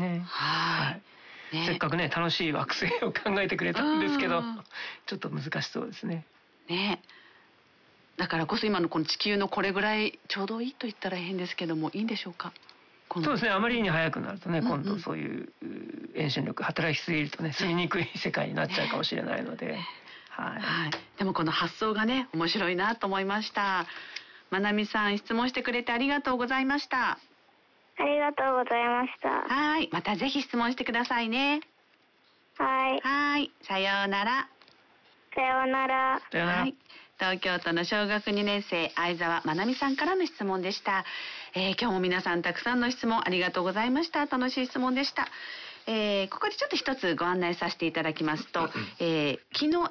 ね。 はい。 ね、せっかくね楽しい惑星を考えてくれたんですけど、ちょっと難しそうですね。 ね。だからこそ今のこの地球のこれぐらいちょうどいいと言ったら変ですけどもいいんでしょうか。 そうですね。あまりに早くなるとね、今度そういう遠心力働きすぎるとね、住みにくい世界になっちゃうかもしれないので、はい。 でもこの発想がね面白いなと思いました。まなみさん、質問してくれてありがとうございました。 ありがとうございました。 はい、またぜひ質問してくださいね。 はい。 はい、さようなら。 さようなら。 はい。東京都の小学2年生相沢まなみさんからの質問でした。今日も皆さんたくさんの質問ありがとうございました。楽しい質問でした。ここでちょっと一つご案内させていただきますと、昨日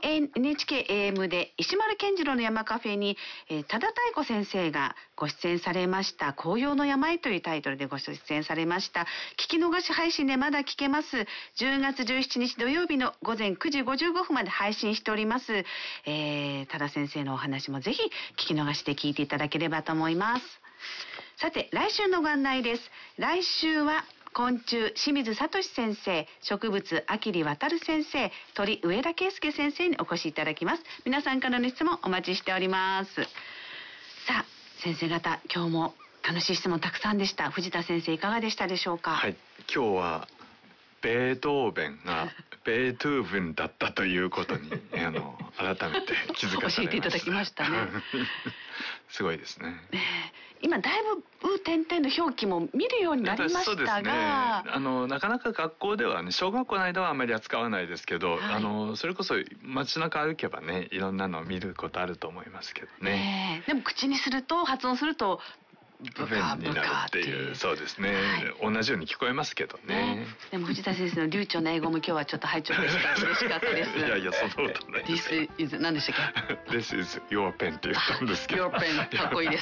NHK-AM で石丸健次郎の山カフェに、多田妙子先生がご出演されました紅葉の病というタイトルでご出演されました。聞き逃し配信でまだ聞けます。10月17日土曜日の午前9時55分まで配信しております。多田先生のお話もぜひ聞き逃しで聞いていただければと思います。さて、来週のご案内です。来週は昆虫清水聡先生、植物秋里渡先生、鳥上田圭介先生にお越しいただきます。皆さんからの質問お待ちしております。さあ先生方、今日も楽しい質問たくさんでした。藤田先生いかがでしたでしょうか。 はい、今日はベートーベンがベートゥーベンだったということに改めて気づかされました。 教えていただきましたね。 すごいですね。 今だいぶ点々の表記も見るようになりましたが、そうですね、 なかなか学校ではね、小学校の間はあまり扱わないですけど、それこそ街中歩けばね、いろんなのを見ることあると思いますけどね。 でも口にすると、発音するとブカになるっていう、そうですね、同じように聞こえますけどね。 でも藤田先生の流暢な英語も今日はちょっと拝聴でした嬉しかったです。 いやいや、そんなことないです。 This is 何でしたっけ？This is your pen って言ったんですけど。 Your pen かっこいいです。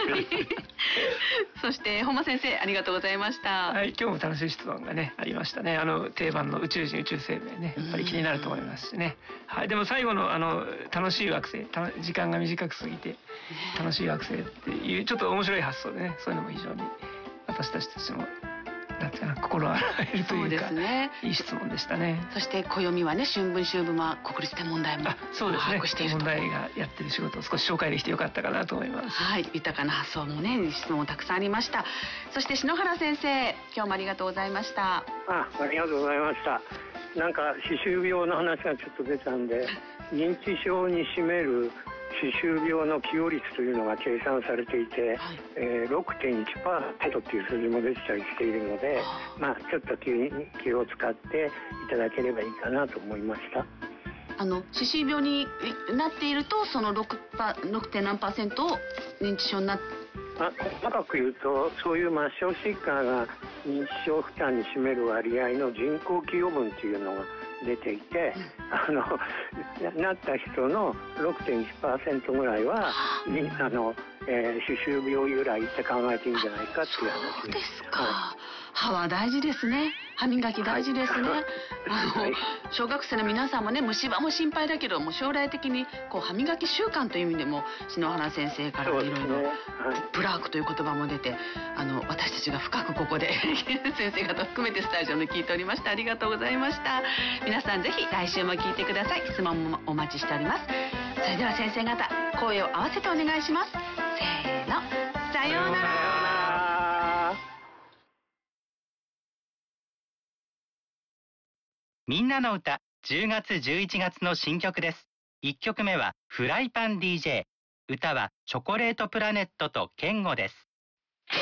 そして本間先生、ありがとうございました。 はい、今日も楽しい質問がねありましたね。定番の宇宙人宇宙生命ね、やっぱり気になると思いますしね。はい、でも最後の楽しい惑星、時間が短く過ぎて楽しい惑星っていうちょっと面白い発想でね、そういうのも非常に私たちもなんていうかな、心洗えるというか、いい質問でしたね。 そして暦はね、春分秋分は国立天文台も把握していると。 天文台がやってる仕事を少し紹介できてよかったかなと思います。 はい、豊かな発想もね、質問もたくさんありました。そして篠原先生、今日もありがとうございました。 ありがとうございました。なんか歯周病の話がちょっと出たんで、認知症に占める歯周病の寄与率というのが計算されていて、6.1% っていう数字も出てたりしているので、ちょっと気を使っていただければいいかなと思いました。 歯周病になっていると、その 6. 何%を認知症になって細かく言うと、そういう末梢疾患が認知症負担に占める割合の人口寄与分というのが出ていて、なった人の 6.1% ぐらいは歯周病由来って考えていいんじゃないかっていう話です。 そうですか。歯は大事ですね。歯磨き大事ですね。小学生の皆さんもね、虫歯も心配だけども、将来的に歯磨き習慣という意味でも篠原先生からいろいろプラークという言葉も出て、私たちが深くここで先生方含めてスタジオで聞いておりました。ありがとうございました。皆さんぜひ来週も聞いてください。質問もお待ちしております。それでは先生方、声を合わせてお願いします。せーの、さようなら。 みんなの歌10月11月の新曲です。1曲目はフライパン DJ、歌はチョコレートプラネットとケンゴです。